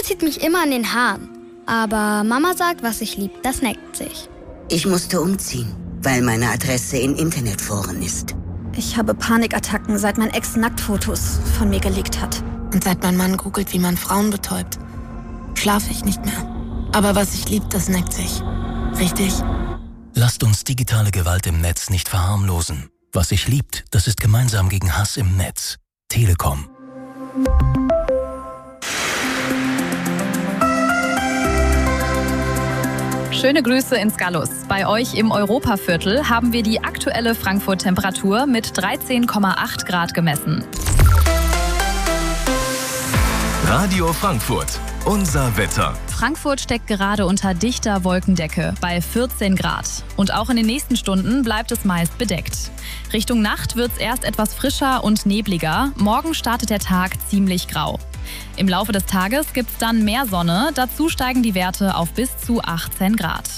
zieht mich immer an den Haaren. Aber Mama sagt, was ich lieb, das neckt sich. Ich musste umziehen, weil meine Adresse in Internetforen ist. Ich habe Panikattacken, seit mein Ex Nacktfotos von mir geleakt hat. Und seit mein Mann googelt, wie man Frauen betäubt, schlafe ich nicht mehr. Aber was ich lieb, das neckt sich. Richtig? Lasst uns digitale Gewalt im Netz nicht verharmlosen. Was sich liebt, das ist gemeinsam gegen Hass im Netz. Telekom. Schöne Grüße ins Gallus. Bei euch im Europaviertel haben wir die aktuelle Frankfurt-Temperatur mit 13,8 Grad gemessen. Radio Frankfurt, unser Wetter. Frankfurt steckt gerade unter dichter Wolkendecke bei 14 Grad. Und auch in den nächsten Stunden bleibt es meist bedeckt. Richtung Nacht wird es erst etwas frischer und nebliger. Morgen startet der Tag ziemlich grau. Im Laufe des Tages gibt es dann mehr Sonne. Dazu steigen die Werte auf bis zu 18 Grad.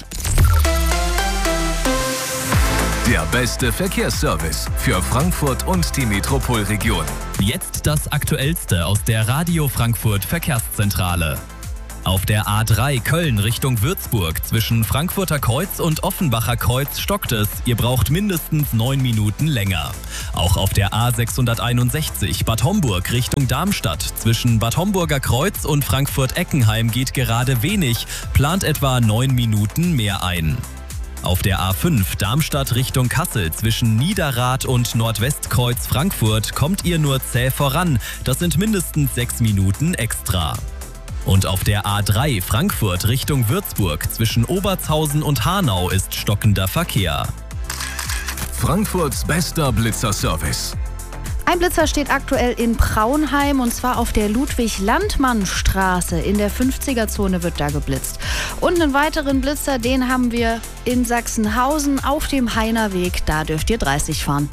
Der beste Verkehrsservice für Frankfurt und die Metropolregion. Jetzt das Aktuellste aus der Radio Frankfurt Verkehrszentrale. Auf der A3 Köln Richtung Würzburg zwischen Frankfurter Kreuz und Offenbacher Kreuz stockt es. Ihr braucht mindestens 9 Minuten länger. Auch auf der A661 Bad Homburg Richtung Darmstadt zwischen Bad Homburger Kreuz und Frankfurt-Eckenheim geht gerade wenig, plant etwa 9 Minuten mehr ein. Auf der A5 Darmstadt Richtung Kassel zwischen Niederrad und Nordwestkreuz Frankfurt kommt ihr nur zäh voran. Das sind mindestens 6 Minuten extra. Und auf der A3 Frankfurt Richtung Würzburg zwischen Obertshausen und Hanau ist stockender Verkehr. Frankfurts bester Blitzerservice. Ein Blitzer steht aktuell in Praunheim und zwar auf der Ludwig-Landmann-Straße. In der 50er-Zone wird da geblitzt. Und einen weiteren Blitzer, den haben wir in Sachsenhausen auf dem Heinerweg. Da dürft ihr 30 fahren.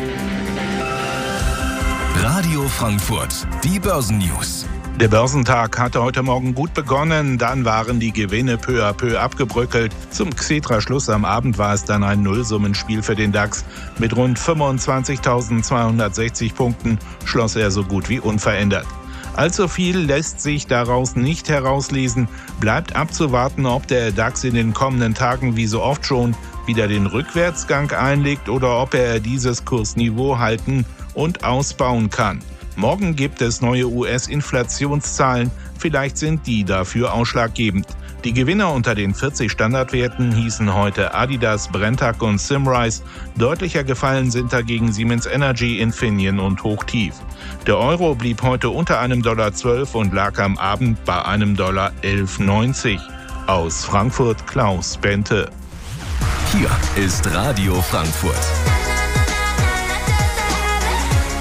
Radio Frankfurt, die Börsennews. Der Börsentag hatte heute Morgen gut begonnen, dann waren die Gewinne peu à peu abgebröckelt. Zum Xetra-Schluss am Abend war es dann ein Nullsummenspiel für den DAX. Mit rund 25.260 Punkten schloss er so gut wie unverändert. Allzu viel lässt sich daraus nicht herauslesen. Bleibt abzuwarten, ob der DAX in den kommenden Tagen wie so oft schon wieder den Rückwärtsgang einlegt oder ob er dieses Kursniveau halten und ausbauen kann. Morgen gibt es neue US-Inflationszahlen, vielleicht sind die dafür ausschlaggebend. Die Gewinner unter den 40 Standardwerten hießen heute Adidas, Brenntag und Symrise. Deutlicher gefallen sind dagegen Siemens Energy, Infineon und Hochtief. Der Euro blieb heute unter $1,12 und lag am Abend bei $1,1190. Aus Frankfurt Klaus Bente. Hier ist Radio Frankfurt.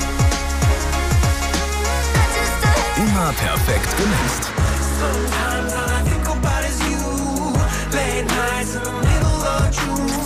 Immer perfekt gemixt.